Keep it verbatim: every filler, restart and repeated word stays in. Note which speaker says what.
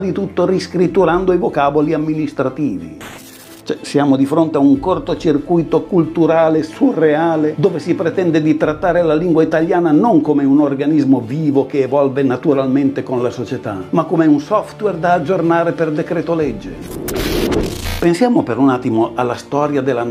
Speaker 1: di tutto riscritturando i vocaboli amministrativi. Cioè, siamo di fronte a un cortocircuito culturale surreale dove si pretende di trattare la lingua italiana non come un organismo vivo che evolve naturalmente con la società, ma come un software da aggiornare per decreto legge. Pensiamo per un attimo alla storia della